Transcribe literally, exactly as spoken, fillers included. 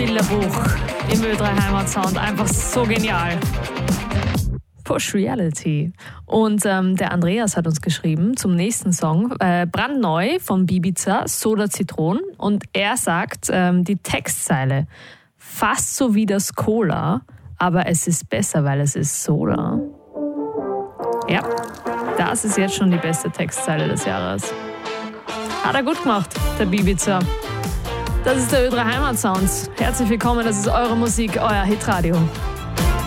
Bilderbuch im Ö drei Heimatsound. Einfach so genial. Push Reality. Und ähm, der Andreas hat uns geschrieben zum nächsten Song, äh, brandneu von Bibiza, Soda Zitron. Und er sagt, ähm, die Textzeile, fast so wie das Cola, aber es ist besser, weil es ist Soda. Ja, das ist jetzt schon die beste Textzeile des Jahres. Hat er gut gemacht, der Bibiza. Das ist der Ö drei Heimatsound. Herzlich willkommen, das ist eure Musik, euer Hitradio.